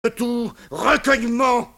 de tout recueillement.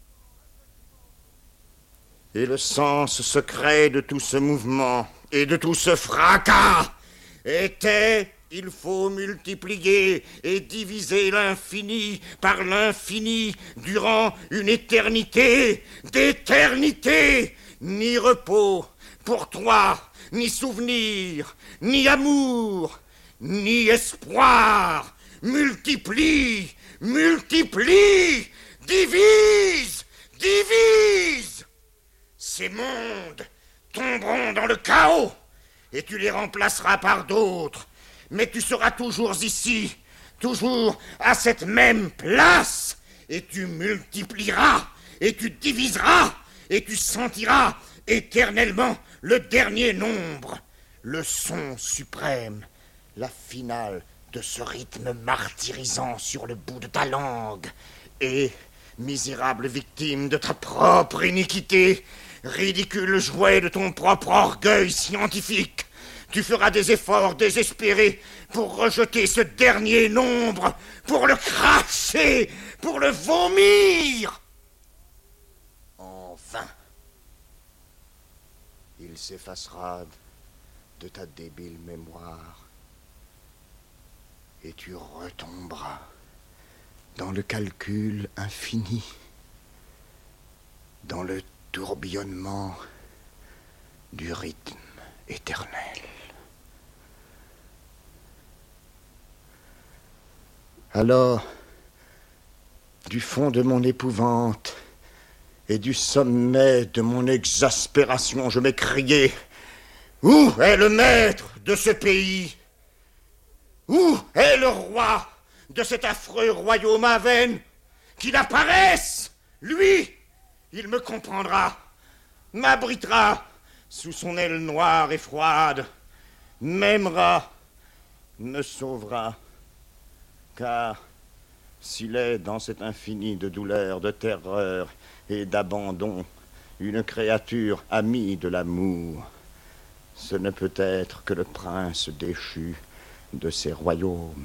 Et le sens secret de tout ce mouvement et de tout ce fracas était: il faut multiplier et diviser l'infini par l'infini durant une éternité d'éternité. Ni repos pour toi, ni souvenir, ni amour, ni espoir. Multiplie, multiplie, divise, divise. Ces mondes tomberont dans le chaos et tu les remplaceras par d'autres. Mais tu seras toujours ici, toujours à cette même place. Et tu multiplieras, et tu diviseras, et tu sentiras éternellement le dernier nombre. Le son suprême, la finale de ce rythme martyrisant sur le bout de ta langue. Et, misérable victime de ta propre iniquité, ridicule jouet de ton propre orgueil scientifique, tu feras des efforts désespérés pour rejeter ce dernier nombre, pour le cracher, pour le vomir. Enfin, il s'effacera de ta débile mémoire et tu retomberas dans le calcul infini, dans le tourbillonnement du rythme éternel. Alors, du fond de mon épouvante et du sommet de mon exaspération, je m'écriai: où est le maître de ce pays? Où est le roi de cet affreux royaume à veine? Qu'il apparaisse, lui! Il me comprendra, m'abritera sous son aile noire et froide, m'aimera, me sauvera. Car s'il est dans cet infini de douleur, de terreur et d'abandon une créature amie de l'amour, ce ne peut être que le prince déchu de ces royaumes.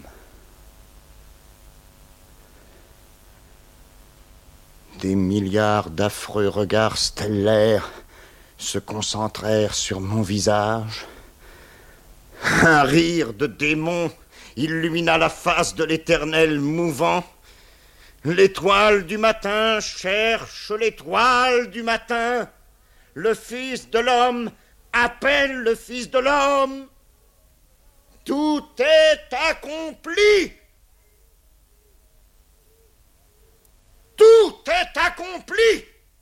Des milliards d'affreux regards stellaires se concentrèrent sur mon visage. Un rire de démon illumina la face de l'Éternel mouvant. L'étoile du matin cherche l'étoile du matin. Le Fils de l'homme appelle le Fils de l'homme. Tout est accompli. Tout est accompli.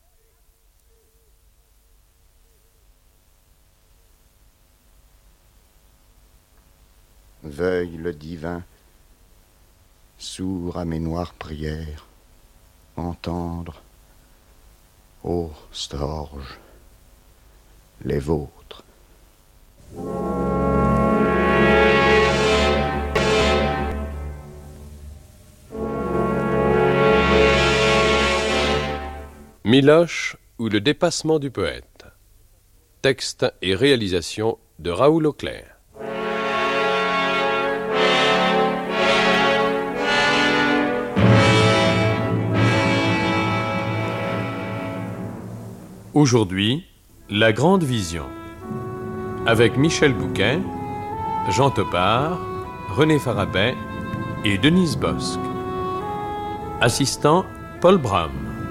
Veuille le divin, sourd à mes noires prières, entendre, ô Storge, les vôtres. Miloche ou le dépassement du poète. Texte et réalisation de Raoul Auclair. Aujourd'hui, la grande vision. Avec Michel Bouquin, Jean Topard, René Farabet et Denise Bosc. Assistant, Paul Bram.